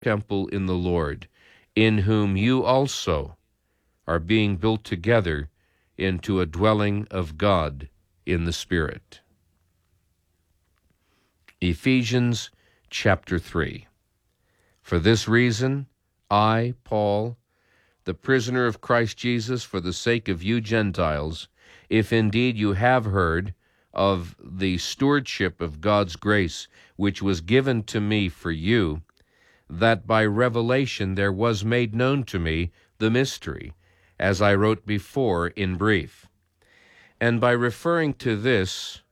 temple in the Lord, in whom you also are being built together into a dwelling of God in the Spirit. Ephesians chapter 3. For this reason, I, Paul, the prisoner of Christ Jesus, for the sake of you Gentiles, if indeed you have heard of the stewardship of God's grace, which was given to me for you, that by revelation there was made known to me the mystery, as I wrote before in brief. And by referring to this,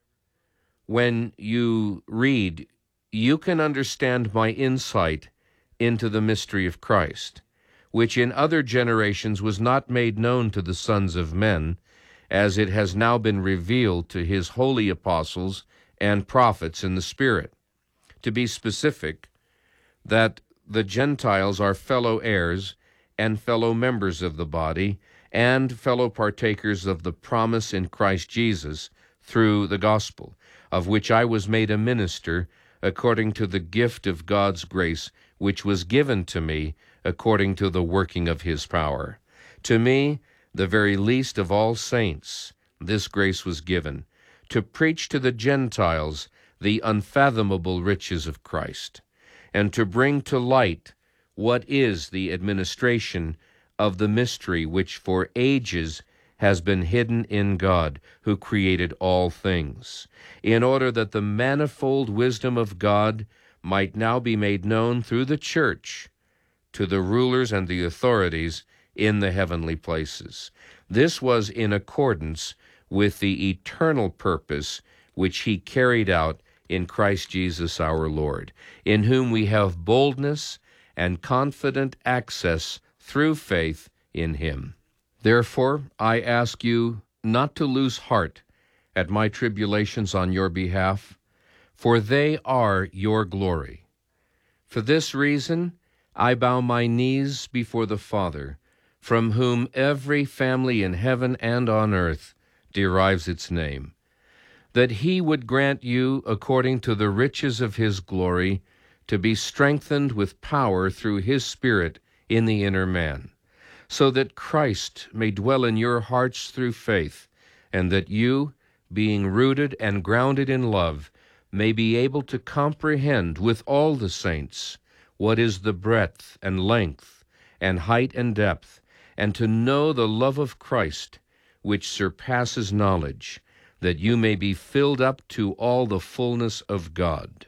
when you read, you can understand my insight into the mystery of Christ, which in other generations was not made known to the sons of men, as it has now been revealed to his holy apostles and prophets in the Spirit. To be specific, that the Gentiles are fellow heirs and fellow members of the body, and fellow partakers of the promise in Christ Jesus through the gospel, of which I was made a minister according to the gift of God's grace, which was given to me according to the working of his power. To me, the very least of all saints, this grace was given, to preach to the Gentiles the unfathomable riches of Christ, and to bring to light what is the administration of the mystery which for ages has been hidden in God, who created all things, in order that the manifold wisdom of God might now be made known through the church to the rulers and the authorities in the heavenly places. This was in accordance with the eternal purpose which he carried out in Christ Jesus our Lord, in whom we have boldness and confident access through faith in him. Therefore, I ask you not to lose heart at my tribulations on your behalf, for they are your glory. For this reason, I bow my knees before the Father, from whom every family in heaven and on earth derives its name, that he would grant you, according to the riches of his glory, to be strengthened with power through his Spirit in the inner man, so that Christ may dwell in your hearts through faith, and that you, being rooted and grounded in love, may be able to comprehend with all the saints what is the breadth and length and height and depth, and to know the love of Christ, which surpasses knowledge, that you may be filled up to all the fullness of God.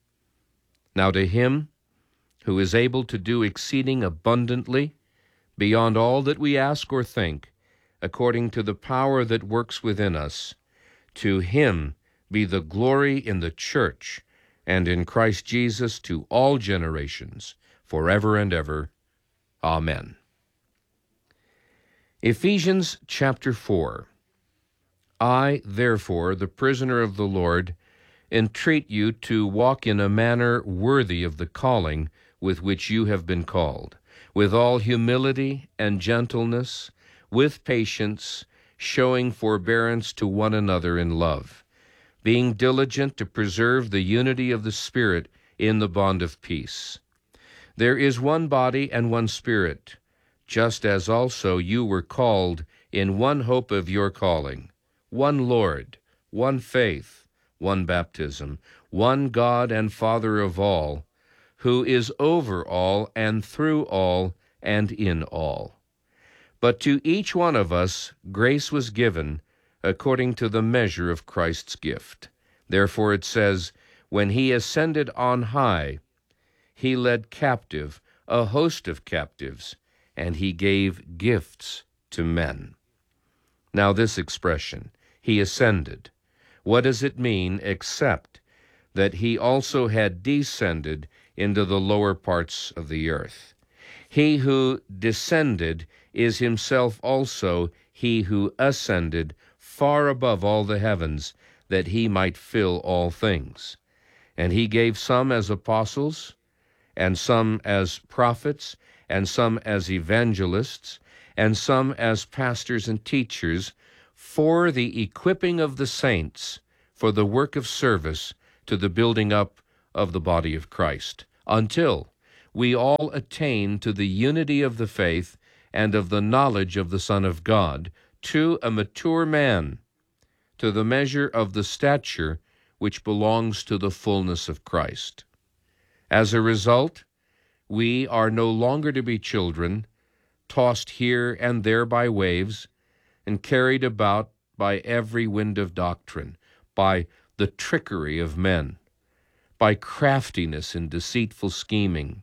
Now to him who is able to do exceeding abundantly, beyond all that we ask or think, according to the power that works within us, to him be the glory in the church and in Christ Jesus to all generations, forever and ever. Amen. Ephesians chapter 4. I, therefore, the prisoner of the Lord, entreat you to walk in a manner worthy of the calling with which you have been called, with all humility and gentleness, with patience, showing forbearance to one another in love, being diligent to preserve the unity of the Spirit in the bond of peace. There is one body and one Spirit, just as also you were called in one hope of your calling, one Lord, one faith, one baptism, one God and Father of all, who is over all and through all and in all. But to each one of us grace was given according to the measure of Christ's gift. Therefore it says, when he ascended on high, he led captive a host of captives, and he gave gifts to men. Now this expression, he ascended, what does it mean except that he also had descended into the lower parts of the earth? He who descended is himself also he who ascended far above all the heavens, that he might fill all things. And he gave some as apostles, and some as prophets, and some as evangelists, and some as pastors and teachers, for the equipping of the saints, for the work of service, to the building up of the body of Christ, until we all attain to the unity of the faith and of the knowledge of the Son of God, to a mature man, to the measure of the stature which belongs to the fullness of Christ. As a result, we are no longer to be children, tossed here and there by waves, and carried about by every wind of doctrine, by the trickery of men, by craftiness and deceitful scheming.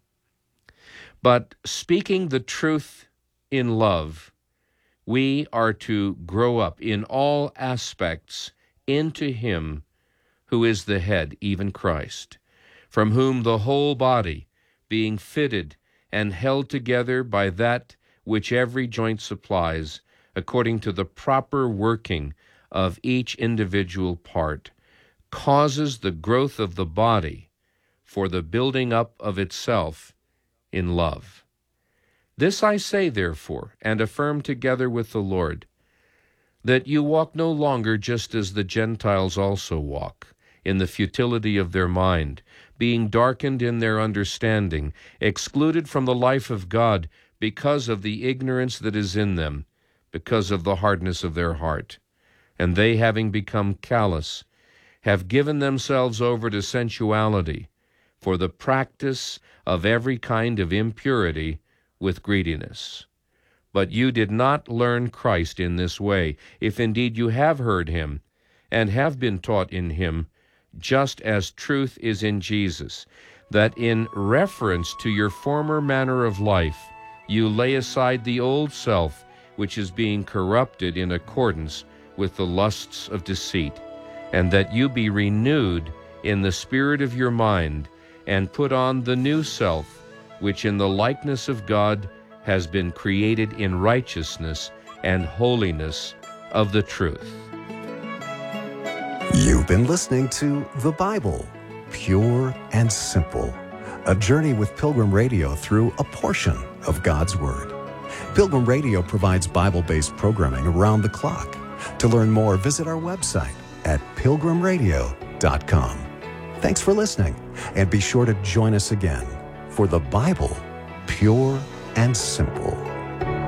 But speaking the truth in love, we are to grow up in all aspects into Him who is the head, even Christ, from whom the whole body, being fitted and held together by that which every joint supplies, according to the proper working of each individual part, causes the growth of the body for the building up of itself in love. This I say, therefore, and affirm together with the Lord, that you walk no longer just as the Gentiles also walk, in the futility of their mind, being darkened in their understanding, excluded from the life of God because of the ignorance that is in them, because of the hardness of their heart. And they, having become callous, have given themselves over to sensuality, for the practice of every kind of impurity with greediness. But you did not learn Christ in this way, if indeed you have heard Him, and have been taught in Him, just as truth is in Jesus, that in reference to your former manner of life, you lay aside the old self, which is being corrupted in accordance with the lusts of deceit, and that you be renewed in the spirit of your mind, and put on the new self, which in the likeness of God has been created in righteousness and holiness of the truth. You've been listening to The Bible, Pure and Simple, a journey with Pilgrim Radio through a portion of God's Word. Pilgrim Radio provides Bible-based programming around the clock. To learn more, visit our website at pilgrimradio.com. Thanks for listening, and be sure to join us again for The Bible, Pure and Simple.